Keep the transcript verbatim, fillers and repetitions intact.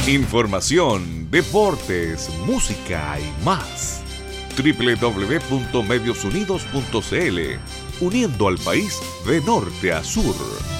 Información, deportes, música y más. doble u doble u doble u punto medios unidos punto c l, uniendo al país de norte a sur.